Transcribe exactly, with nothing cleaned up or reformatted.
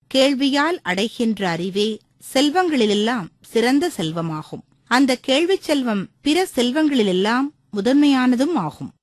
கேள்வியால் அடைகின்ற அறிவே செல்வங்களிலெல்லாம் சிறந்த செல்வமாகும். அந்த கேள்விச் செல்வம் பிற செல்வங்களிலெல்லாம் முதன்மையானதும் ஆகும்.